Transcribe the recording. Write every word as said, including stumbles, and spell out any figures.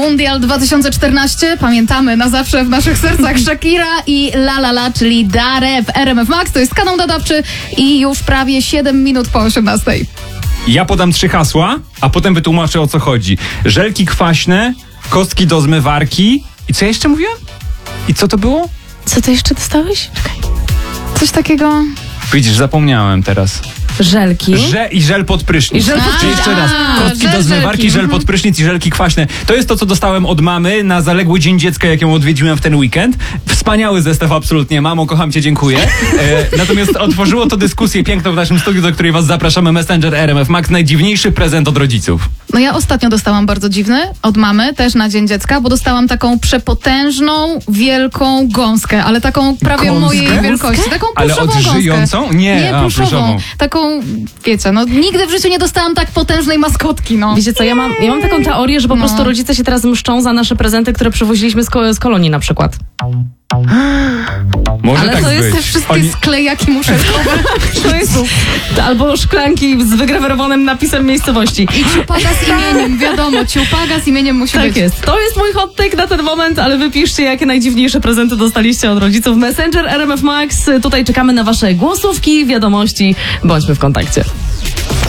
Mundial dwa tysiące czternaście. Pamiętamy na zawsze w naszych sercach Shakira i La La La, czyli Darę w R M F Max. To jest kanał nadawczy i już prawie siedem minut po osiemnastej. Ja podam trzy hasła, a potem wytłumaczę, o co chodzi. Żelki kwaśne, kostki do zmywarki i co jeszcze mówiłem? I co to było? Co ty jeszcze dostałeś? Czekaj. Coś takiego... Widzisz, zapomniałem teraz. Żelki. Że i żel pod prysznic. I żel pod Czy jeszcze raz. Kostki żel, do zmywarki, żelki. żel pod prysznic i żelki kwaśne. To jest to, co dostałem od mamy na zaległy Dzień Dziecka, jak ją odwiedziłem w ten weekend. Wspaniały zestaw, absolutnie. Mamo, kocham cię, dziękuję. E, natomiast otworzyło to dyskusję piękną w naszym studiu, do której was zapraszamy. Messenger R M F Max. Najdziwniejszy prezent od rodziców. No ja ostatnio dostałam bardzo dziwny od mamy, też na Dzień Dziecka, bo dostałam taką przepotężną, wielką gąskę, ale taką prawie Gąskę? mojej wielkości. Taką Ale pluszową od gąskę. żyjącą? Nie, Nie, a, pluszową. pluszową. Taką, wiecie, no nigdy w życiu nie dostałam tak potężnej maskotki, no. Wiecie co, ja mam, ja mam taką teorię, że po No. prostu rodzice się teraz mszczą za nasze prezenty, które przywoziliśmy z, ko- z kolonii na przykład. Może Ale tak to być. jest Te wszystkie Oni... sklejaki muszelkowe. To jest albo szklanki z wygrawerowanym napisem miejscowości. I ciupaga z imieniem, wiadomo, ciupaga z imieniem musi Tak być. jest. To jest mój hot take na ten moment, ale wypiszcie, jakie najdziwniejsze prezenty dostaliście od rodziców. Messenger R M F Max. Tutaj czekamy na wasze głosówki, wiadomości. Bądźmy w kontakcie.